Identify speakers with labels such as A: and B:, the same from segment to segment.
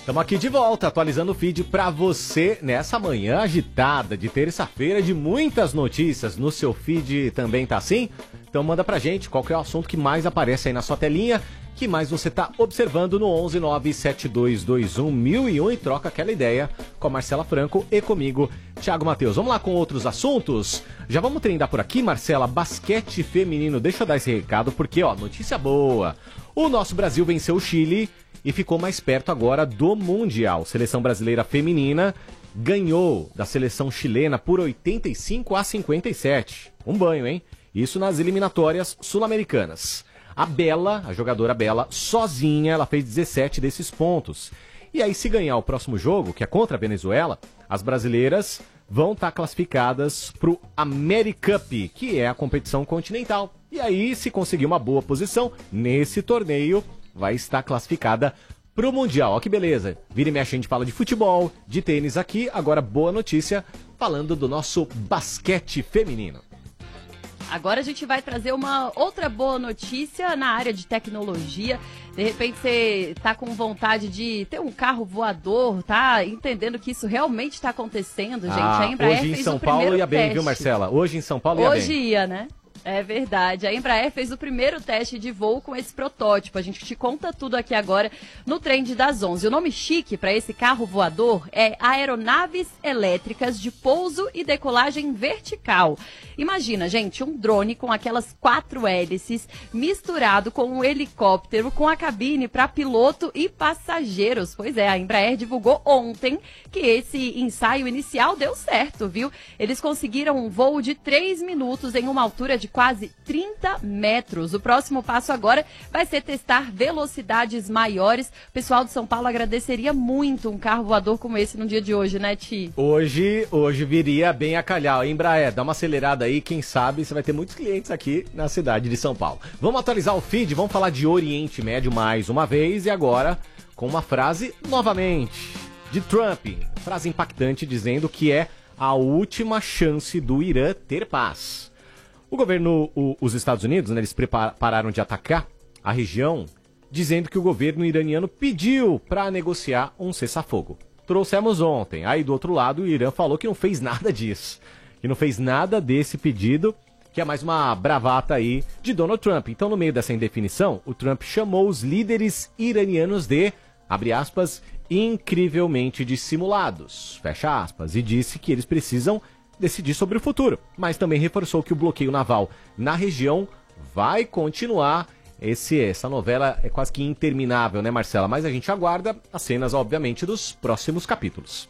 A: Estamos aqui de volta, atualizando o feed para você nessa manhã agitada de terça-feira de muitas notícias. No seu feed também tá assim? Então manda pra gente qual que é o assunto que mais aparece aí na sua telinha, que mais você tá observando no 11972211001 e troca aquela ideia com a Marcela Franco e comigo, Thiago Matheus. Vamos lá com outros assuntos? Já vamos trindar por aqui, Marcela, basquete feminino. Deixa eu dar esse recado porque, notícia boa. O nosso Brasil venceu o Chile e ficou mais perto agora do Mundial. Seleção brasileira feminina ganhou da seleção chilena por 85-57. Um banho, hein? Isso nas eliminatórias sul-americanas. A jogadora Bela, sozinha, ela fez 17 desses pontos. E aí, se ganhar o próximo jogo, que é contra a Venezuela, as brasileiras vão estar classificadas para o AmeriCup, que é a competição continental. E aí, se conseguir uma boa posição nesse torneio, vai estar classificada para o Mundial. Ó que beleza. Vira e mexe, a gente fala de futebol, de tênis aqui. Agora, boa notícia, falando do nosso basquete feminino.
B: Agora a gente vai trazer uma outra boa notícia na área de tecnologia. De repente você tá com vontade de ter um carro voador, tá entendendo que isso realmente está acontecendo, gente. A Embraer
A: hoje em
B: fez
A: São
B: o primeiro
A: Paulo ia bem,
B: teste.
A: viu, Marcela? Hoje em São Paulo ia bem.
B: Hoje ia, né? É verdade. A Embraer fez o primeiro teste de voo com esse protótipo. A gente te conta tudo aqui agora no Trend das 11. O nome chique para esse carro voador é Aeronaves Elétricas de Pouso e Decolagem Vertical. Imagina, gente, um drone com aquelas 4 hélices misturado com um helicóptero com a cabine para piloto e passageiros. Pois é, a Embraer divulgou ontem que esse ensaio inicial deu certo, viu? Eles conseguiram um voo de 3 minutos em uma altura de quase 30 metros. O próximo passo agora vai ser testar velocidades maiores. O pessoal de São Paulo agradeceria muito um carro voador como esse no dia de hoje, né, Ti?
A: Hoje viria bem a calhar. Embraer, dá uma acelerada aí, quem sabe você vai ter muitos clientes aqui na cidade de São Paulo. Vamos atualizar o feed, vamos falar de Oriente Médio mais uma vez e agora com uma frase novamente de Trump. Frase impactante dizendo que é a última chance do Irã ter paz. O governo, os Estados Unidos, eles pararam de atacar a região, dizendo que o governo iraniano pediu para negociar um cessar-fogo. Trouxemos ontem. Aí, do outro lado, o Irã falou que não fez nada disso. Que não fez nada desse pedido, que é mais uma bravata aí de Donald Trump. Então, no meio dessa indefinição, o Trump chamou os líderes iranianos de, abre aspas, incrivelmente dissimulados, fecha aspas, e disse que eles precisam decidir sobre o futuro, mas também reforçou que o bloqueio naval na região vai continuar. Essa novela é quase que interminável, né, Marcela? Mas a gente aguarda as cenas, obviamente, dos próximos capítulos.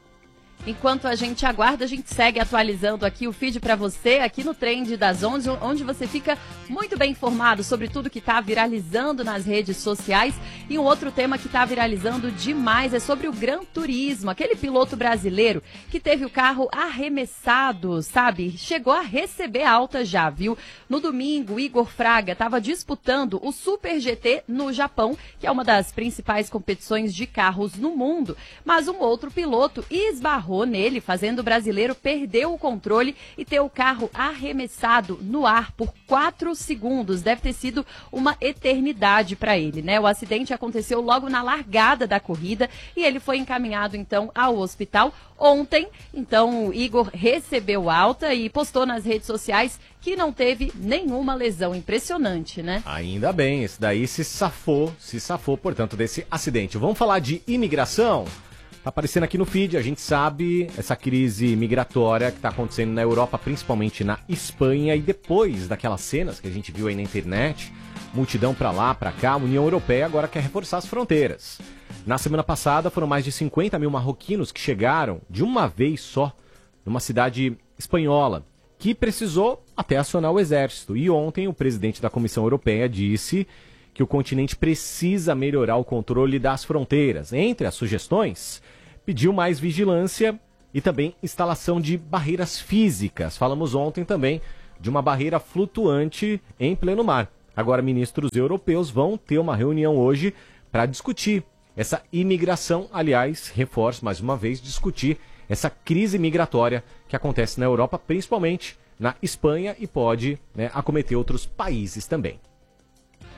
B: Enquanto a gente aguarda, a gente segue atualizando aqui o feed para você, aqui no Trend das 11, onde você fica muito bem informado sobre tudo que está viralizando nas redes sociais. E um outro tema que está viralizando demais é sobre o Gran Turismo, aquele piloto brasileiro que teve o carro arremessado, sabe? Chegou a receber alta já, viu? No domingo, Igor Fraga estava disputando o Super GT no Japão, que é uma das principais competições de carros no mundo, mas um outro piloto esbarrou nele, fazendo o brasileiro perder o controle e ter o carro arremessado no ar por 4 segundos. Deve ter sido uma eternidade para ele, né? O acidente aconteceu logo na largada da corrida e ele foi encaminhado, então, ao hospital ontem. Então, Igor recebeu alta e postou nas redes sociais que não teve nenhuma lesão. Impressionante, né?
A: Ainda bem, esse daí se safou, portanto, desse acidente. Vamos falar de imigração? Tá aparecendo aqui no feed, a gente sabe essa crise migratória que tá acontecendo na Europa, principalmente na Espanha, e depois daquelas cenas que a gente viu aí na internet, multidão pra lá, pra cá, a União Europeia agora quer reforçar as fronteiras. Na semana passada foram mais de 50 mil marroquinos que chegaram de uma vez só numa cidade espanhola, que precisou até acionar o exército. E ontem o presidente da Comissão Europeia disse que o continente precisa melhorar o controle das fronteiras. Entre as sugestões, pediu mais vigilância e também instalação de barreiras físicas. Falamos ontem também de uma barreira flutuante em pleno mar. Agora, ministros europeus vão ter uma reunião hoje para discutir essa imigração. Aliás, reforço mais uma vez, discutir essa crise migratória que acontece na Europa, principalmente na Espanha, e pode, acometer outros países também.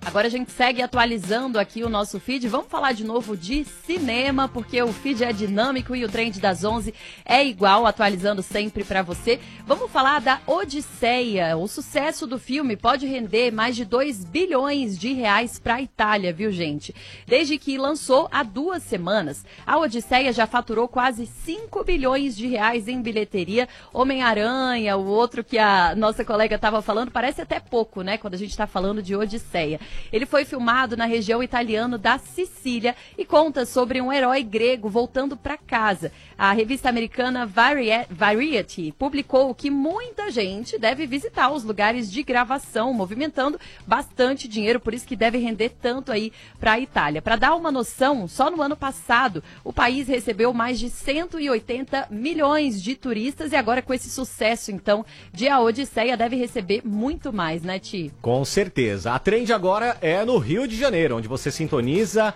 B: Agora a gente segue atualizando aqui o nosso feed. Vamos falar de novo de cinema, porque o feed é dinâmico e o Trend das 11 é igual, atualizando sempre para você. Vamos falar da Odisseia. O sucesso do filme pode render mais de 2 bilhões de reais para a Itália, viu, gente? Desde que lançou há 2 semanas, a Odisseia já faturou quase 5 bilhões de reais em bilheteria. Homem-Aranha, o outro que a nossa colega estava falando, parece até pouco, né, quando a gente está falando de Odisseia. Ele foi filmado na região italiana da Sicília e conta sobre um herói grego voltando para casa. A revista americana Variety publicou que muita gente deve visitar os lugares de gravação, movimentando bastante dinheiro, por isso que deve render tanto aí para a Itália. Para dar uma noção, só no ano passado o país recebeu mais de 180 milhões de turistas e agora com esse sucesso, então, de A Odisseia deve receber muito mais, né, Ti?
A: Com certeza. A Trend agora é no Rio de Janeiro, onde você sintoniza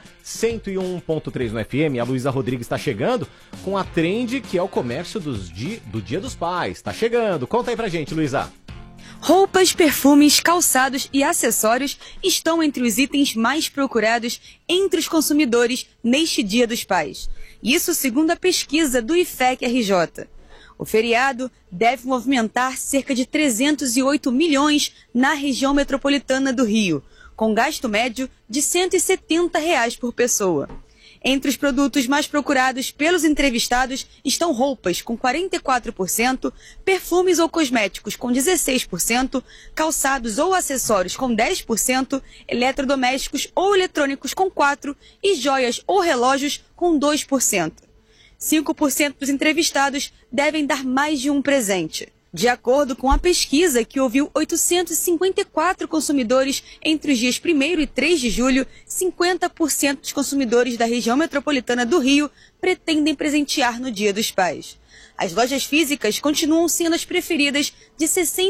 A: 101.3 no FM. A Luísa Rodrigues está chegando com a Trend, que é o comércio do Dia dos Pais. Está chegando. Conta aí pra gente, Luísa.
C: Roupas, perfumes, calçados e acessórios estão entre os itens mais procurados entre os consumidores neste Dia dos Pais. Isso segundo a pesquisa do IFEC-RJ. O feriado deve movimentar cerca de 308 milhões na região metropolitana do Rio, com gasto médio de R$ 170 por pessoa. Entre os produtos mais procurados pelos entrevistados estão roupas com 44%, perfumes ou cosméticos com 16%, calçados ou acessórios com 10%, eletrodomésticos ou eletrônicos com 4% e joias ou relógios com 2%. 5% dos entrevistados devem dar mais de um presente. De acordo com a pesquisa, que ouviu 854 consumidores entre os dias 1º e 3 de julho, 50% dos consumidores da região metropolitana do Rio pretendem presentear no Dia dos Pais. As lojas físicas continuam sendo as preferidas de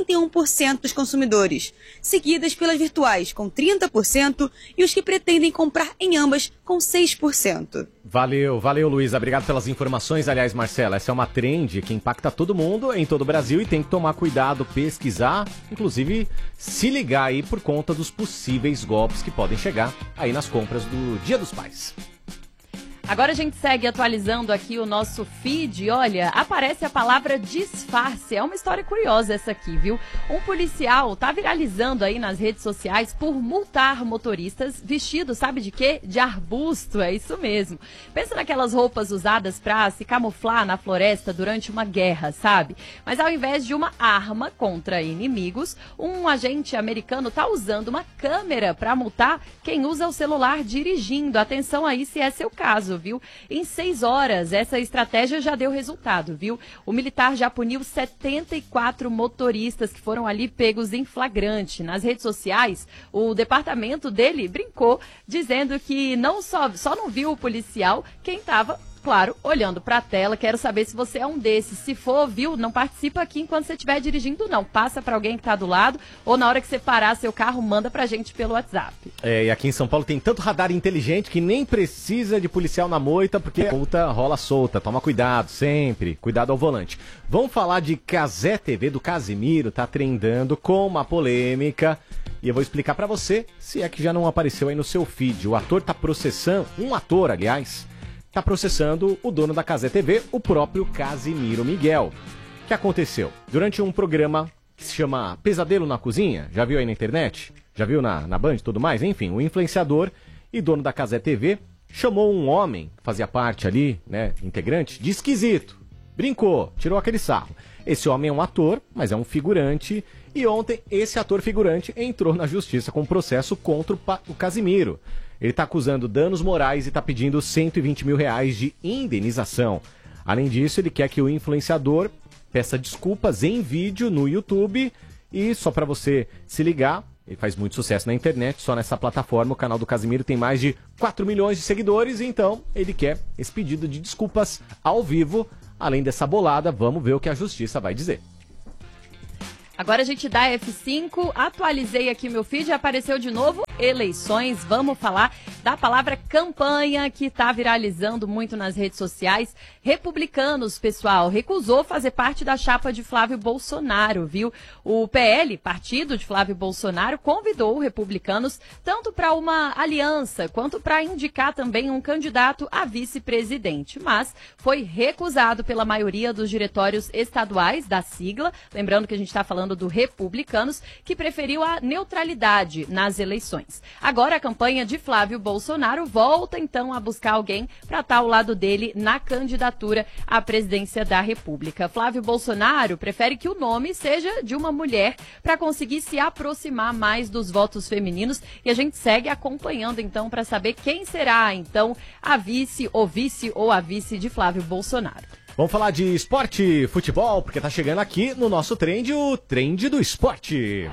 C: 61% dos consumidores, seguidas pelas virtuais com 30% e os que pretendem comprar em ambas com 6%.
A: Valeu, Luísa. Obrigado pelas informações. Aliás, Marcela, essa é uma trend que impacta todo mundo em todo o Brasil e tem que tomar cuidado, pesquisar, inclusive se ligar aí por conta dos possíveis golpes que podem chegar aí nas compras do Dia dos Pais.
B: Agora a gente segue atualizando aqui o nosso feed. Olha, aparece a palavra disfarce. É uma história curiosa essa aqui, viu? Um policial tá viralizando aí nas redes sociais por multar motoristas vestidos, sabe de quê? De arbusto, é isso mesmo. Pensa naquelas roupas usadas pra se camuflar na floresta durante uma guerra, sabe? Mas ao invés de uma arma contra inimigos, um agente americano tá usando uma câmera pra multar quem usa o celular dirigindo. Atenção aí se é seu caso, viu? Em 6 horas, essa estratégia já deu resultado, viu? O militar já puniu 74 motoristas que foram ali pegos em flagrante. Nas redes sociais, o departamento dele brincou, dizendo que só não viu o policial quem estava, claro, olhando para a tela. Quero saber se você é um desses. Se for, viu, não participa aqui enquanto você estiver dirigindo, não. Passa para alguém que está do lado ou na hora que você parar seu carro, manda pra gente pelo WhatsApp.
A: E aqui em São Paulo tem tanto radar inteligente que nem precisa de policial na moita, porque a multa rola solta. Toma cuidado, sempre. Cuidado ao volante. Vamos falar de Cazé TV do Casimiro, tá trendando com uma polêmica. E eu vou explicar para você, se é que já não apareceu aí no seu feed. O ator tá processando, está processando o dono da Cazé TV, o próprio Casimiro Miguel. O que aconteceu? Durante um programa que se chama Pesadelo na Cozinha, já viu aí na internet? Já viu na Band e tudo mais? Enfim, o influenciador e dono da Cazé TV chamou um homem, que fazia parte ali, né, integrante, de esquisito. Brincou, tirou aquele sarro. Esse homem é um ator, mas é um figurante, e ontem esse ator figurante entrou na justiça com um processo contra o Casimiro. Ele está acusando danos morais e está pedindo 120 mil reais de indenização. Além disso, ele quer que o influenciador peça desculpas em vídeo no YouTube. E só para você se ligar, ele faz muito sucesso na internet, só nessa plataforma. O canal do Casimiro tem mais de 4 milhões de seguidores, então ele quer esse pedido de desculpas ao vivo. Além dessa bolada, vamos ver o que a justiça vai dizer.
B: Agora a gente dá F5, atualizei aqui meu feed e apareceu de novo eleições. Vamos falar da palavra campanha, que está viralizando muito nas redes sociais. Republicanos, pessoal, recusou fazer parte da chapa de Flávio Bolsonaro, viu? O PL, partido de Flávio Bolsonaro, convidou republicanos tanto para uma aliança quanto para indicar também um candidato a vice-presidente, mas foi recusado pela maioria dos diretórios estaduais da sigla. Lembrando que a gente está falando do Republicanos, que preferiu a neutralidade nas eleições. Agora a campanha de Flávio Bolsonaro volta então a buscar alguém para estar ao lado dele na candidatura à presidência da República. Flávio Bolsonaro prefere que o nome seja de uma mulher para conseguir se aproximar mais dos votos femininos, e a gente segue acompanhando então para saber quem será então a vice ou a vice de Flávio Bolsonaro.
A: Vamos falar de esporte, futebol, porque tá chegando aqui no nosso trend, o Trend do Esporte.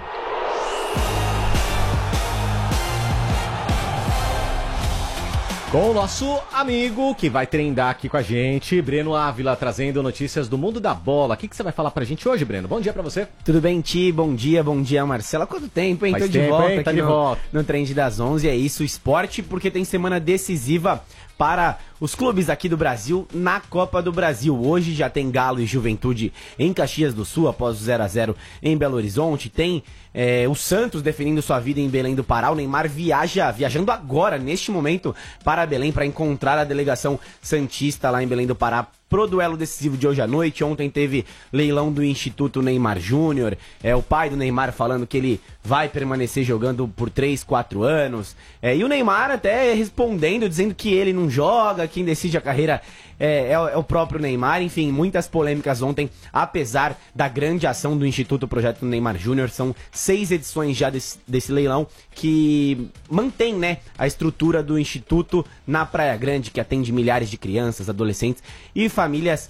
A: Com o nosso amigo que vai trendar aqui com a gente, Breno Ávila, trazendo notícias do mundo da bola. O que você vai falar pra gente hoje, Breno? Bom dia pra você.
D: Tudo bem, Ti? Bom dia, Marcela. Quanto tempo, hein?
A: Faz
D: Tô de
A: tempo,
D: volta
A: hein? Tá
D: aqui
A: de volta.
D: no Trend das 11. É isso, esporte, porque tem semana decisiva para os clubes aqui do Brasil na Copa do Brasil. Hoje já tem Galo e Juventude em Caxias do Sul, após o 0-0 em Belo Horizonte. Tem o Santos definindo sua vida em Belém do Pará. O Neymar viajando agora, neste momento, para Belém, para encontrar a delegação santista lá em Belém do Pará pro duelo decisivo de hoje à noite. Ontem teve leilão do Instituto Neymar Júnior, o pai do Neymar falando que ele vai permanecer jogando por 3, 4 anos, e o Neymar até respondendo, dizendo que ele não joga, quem decide a carreira é o próprio Neymar. Enfim, muitas polêmicas ontem, apesar da grande ação do Instituto Projeto Neymar Júnior. São 6 edições já desse leilão, que mantém, né, a estrutura do Instituto na Praia Grande, que atende milhares de crianças, adolescentes e famílias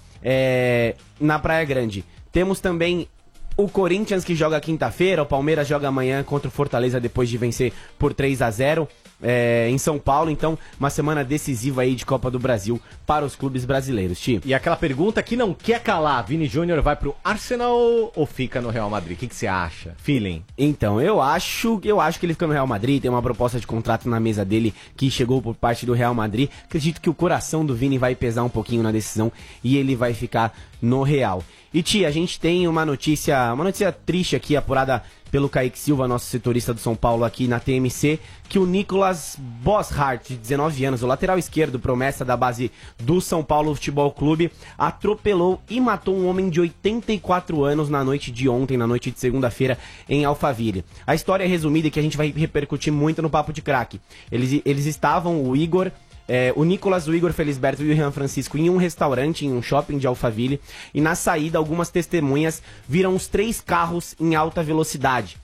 D: na Praia Grande. Temos também o Corinthians, que joga quinta-feira, o Palmeiras joga amanhã contra o Fortaleza depois de vencer por 3-0 em São Paulo. Então, uma semana decisiva aí de Copa do Brasil para os clubes brasileiros, Ti.
A: E aquela pergunta que não quer calar, Vini Júnior vai pro Arsenal ou fica no Real Madrid? O que você acha? Feeling?
D: Então, eu acho que ele fica no Real Madrid. Tem uma proposta de contrato na mesa dele que chegou por parte do Real Madrid. Acredito que o coração do Vini vai pesar um pouquinho na decisão e ele vai ficar no Real. E, Ti, a gente tem uma notícia triste aqui, apurada pelo Kaique Silva, nosso setorista do São Paulo aqui na TMC, que o Nicolas Boszhard, de 19 anos, o lateral esquerdo, promessa da base do São Paulo Futebol Clube, atropelou e matou um homem de 84 anos na noite de ontem, na noite de segunda-feira, em Alphaville. A história é resumida e que a gente vai repercutir muito no Papo de Craque. Eles estavam, o Nicolas, o Igor Felisberto e o Rian Francisco, em um restaurante, em um shopping de Alphaville, e na saída algumas testemunhas viram os 3 carros em alta velocidade.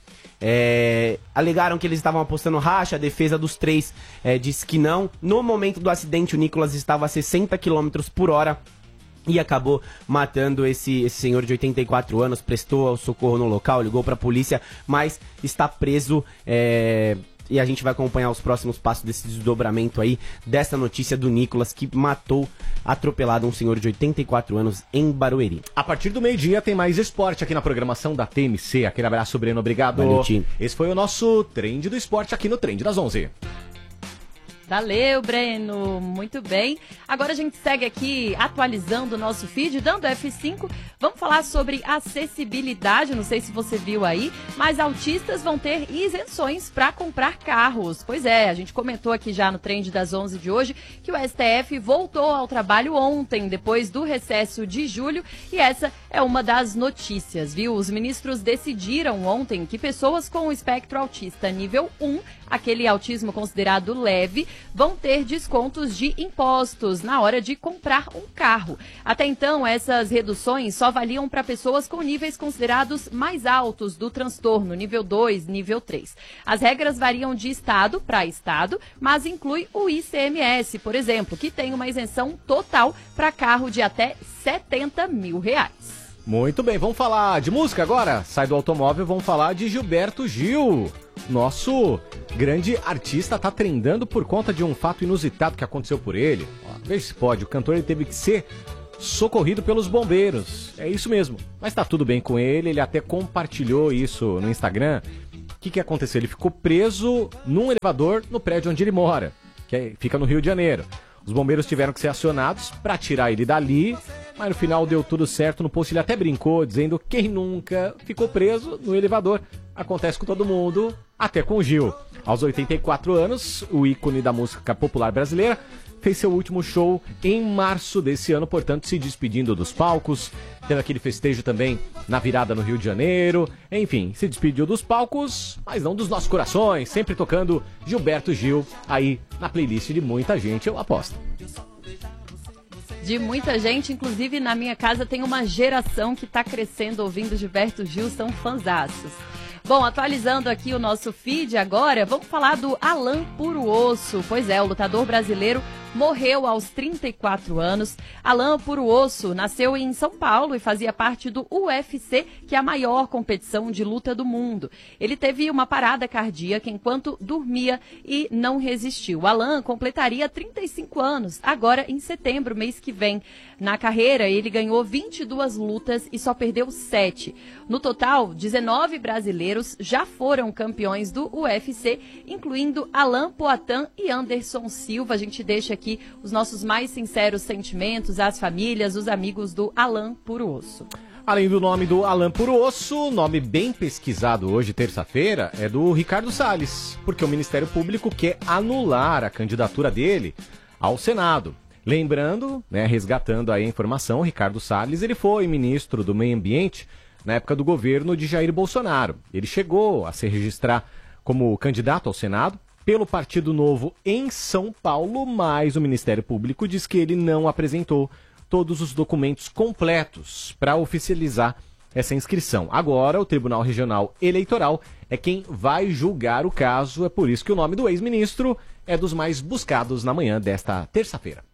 D: Alegaram que eles estavam apostando racha, a defesa dos 3 disse que não. No momento do acidente, o Nicolas estava a 60 km por hora e acabou matando esse senhor de 84 anos, prestou socorro no local, ligou para a polícia, mas está preso. E a gente vai acompanhar os próximos passos desse desdobramento aí, dessa notícia do Nicolas, que matou, atropelado, um senhor de 84 anos em Barueri.
A: A partir do meio-dia tem mais esporte aqui na programação da TMC. Aquele abraço, Breno, obrigado.
D: Valeu, Tim.
A: Esse foi o nosso Trend do Esporte aqui no Trend das 11.
B: Valeu, Breno. Muito bem. Agora a gente segue aqui atualizando o nosso feed, dando F5. Vamos falar sobre acessibilidade. Não sei se você viu aí, mas autistas vão ter isenções para comprar carros. Pois é, a gente comentou aqui já no Trend das 11 de hoje que o STF voltou ao trabalho ontem, depois do recesso de julho, e essa é uma das notícias, viu? Os ministros decidiram ontem que pessoas com o espectro autista nível 1, aquele autismo considerado leve, vão ter descontos de impostos na hora de comprar um carro. Até então, essas reduções só valiam para pessoas com níveis considerados mais altos do transtorno, nível 2, nível 3. As regras variam de estado para estado, mas inclui o ICMS, por exemplo, que tem uma isenção total para carro de até R$70 mil.
A: Muito bem, vamos falar de música agora? Sai do automóvel, vamos falar de Gilberto Gil. Nosso grande artista tá trendando por conta de um fato inusitado que aconteceu por ele. Veja se pode, o cantor ele teve que ser socorrido pelos bombeiros. É isso mesmo. Mas tá tudo bem com ele, ele até compartilhou isso no Instagram. O que aconteceu? Ele ficou preso num elevador no prédio onde ele mora, fica no Rio de Janeiro. Os bombeiros tiveram que ser acionados para tirar ele dali, mas no final deu tudo certo. No post ele até brincou, dizendo: quem nunca ficou preso no elevador? Acontece com todo mundo, até com o Gil. Aos 84 anos, o ícone da música popular brasileira fez seu último show em março desse ano, portanto, se despedindo dos palcos. Teve aquele festejo também na virada no Rio de Janeiro. Enfim, se despediu dos palcos, mas não dos nossos corações. Sempre tocando Gilberto Gil aí na playlist de muita gente, eu aposto.
B: De muita gente, inclusive na minha casa tem uma geração que está crescendo ouvindo Gilberto Gil, são fanzaços. Bom, atualizando aqui o nosso feed agora, vamos falar do Alan Puro Osso. Pois é, o lutador brasileiro morreu aos 34 anos. Alan Puro Osso nasceu em São Paulo e fazia parte do UFC, que é a maior competição de luta do mundo. Ele teve uma parada cardíaca enquanto dormia e não resistiu. Alan completaria 35 anos, agora em setembro, mês que vem. Na carreira, ele ganhou 22 lutas e só perdeu 7. No total, 19 brasileiros já foram campeões do UFC, incluindo Alan Poatan e Anderson Silva. A gente deixa aqui os nossos mais sinceros sentimentos às famílias, os amigos do Alan Puro Osso.
A: Além do nome do Alan Puro Osso, nome bem pesquisado hoje, terça-feira, é do Ricardo Salles, porque o Ministério Público quer anular a candidatura dele ao Senado. Lembrando, resgatando aí a informação, o Ricardo Salles, ele foi ministro do Meio Ambiente na época do governo de Jair Bolsonaro. Ele chegou a se registrar como candidato ao Senado pelo Partido Novo em São Paulo, mas o Ministério Público diz que ele não apresentou todos os documentos completos para oficializar essa inscrição. Agora, o Tribunal Regional Eleitoral é quem vai julgar o caso, é por isso que o nome do ex-ministro é dos mais buscados na manhã desta terça-feira.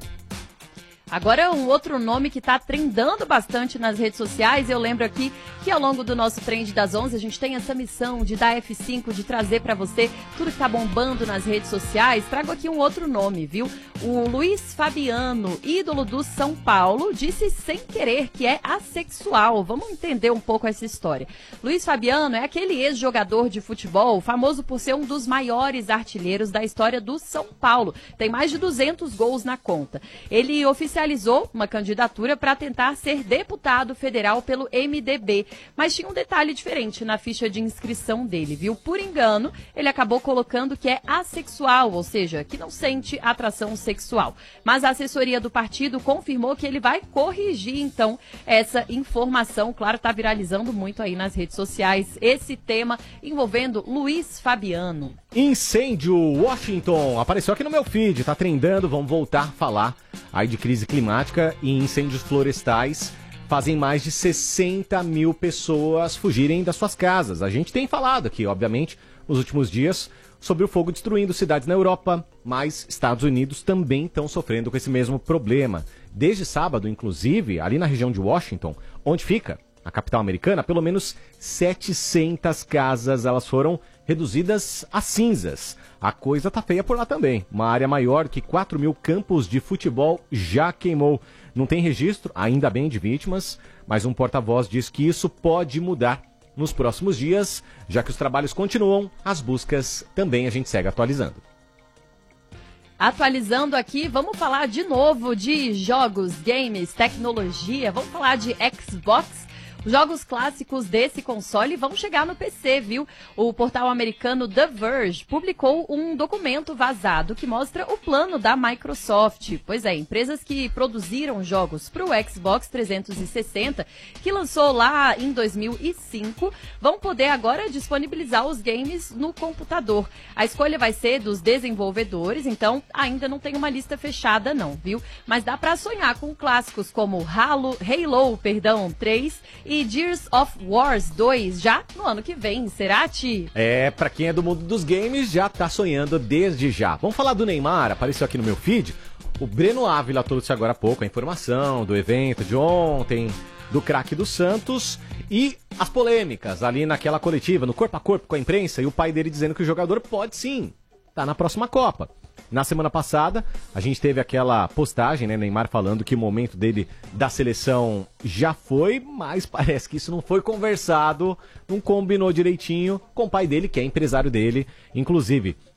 B: Agora, um outro nome que está trendando bastante nas redes sociais, eu lembro aqui que ao longo do nosso Trend das 11, a gente tem essa missão de dar F5, de trazer para você tudo que está bombando nas redes sociais. Trago aqui um outro nome, viu? O Luiz Fabiano, ídolo do São Paulo, disse sem querer que é assexual. Vamos entender um pouco essa história. Luiz Fabiano é aquele ex-jogador de futebol, famoso por ser um dos maiores artilheiros da história do São Paulo. Tem mais de 200 gols na conta. Ele oficializou uma candidatura para tentar ser deputado federal pelo MDB, mas tinha um detalhe diferente na ficha de inscrição dele, viu? Por engano, ele acabou colocando que é assexual, ou seja, que não sente atração sexual. Mas a assessoria do partido confirmou que ele vai corrigir, então, essa informação. Claro, está viralizando muito aí nas redes sociais esse tema envolvendo Luiz Fabiano.
A: Incêndio Washington, apareceu aqui no meu feed, tá trendando, vamos voltar a falar aí de crise climática e incêndios florestais. Fazem mais de 60 mil pessoas fugirem das suas casas. A gente tem falado aqui, obviamente, nos últimos dias, sobre o fogo destruindo cidades na Europa, mas Estados Unidos também estão sofrendo com esse mesmo problema. Desde sábado, inclusive, ali na região de Washington, onde fica a capital americana, pelo menos 700 casas elas foram reduzidas a cinzas. A coisa tá feia por lá também. Uma área maior que 4 mil campos de futebol já queimou. Não tem registro, ainda bem, de vítimas, mas um porta-voz diz que isso pode mudar nos próximos dias, já que os trabalhos continuam, as buscas também a gente segue atualizando.
B: Atualizando aqui, vamos falar de novo de jogos, games, tecnologia, vamos falar de Xbox. Os jogos clássicos desse console vão chegar no PC, viu? O portal americano The Verge publicou um documento vazado que mostra o plano da Microsoft. Pois é, empresas que produziram jogos para o Xbox 360, que lançou lá em 2005, vão poder agora disponibilizar os games no computador. A escolha vai ser dos desenvolvedores, então ainda não tem uma lista fechada não, viu? Mas dá para sonhar com clássicos como Halo 3 e Gears of Wars 2 já no ano que vem, será, Ti?
A: Pra quem é do mundo dos games, já tá sonhando desde já. Vamos falar do Neymar, apareceu aqui no meu feed. O Breno Ávila trouxe agora há pouco a informação do evento de ontem, do craque do Santos e as polêmicas ali naquela coletiva, no corpo a corpo com a imprensa, e o pai dele dizendo que o jogador pode sim tá na próxima Copa. Na semana passada, a gente teve aquela postagem, né, Neymar falando que o momento dele da seleção já foi, mas parece que isso não foi conversado, não combinou direitinho com o pai dele, que é empresário dele. Inclusive,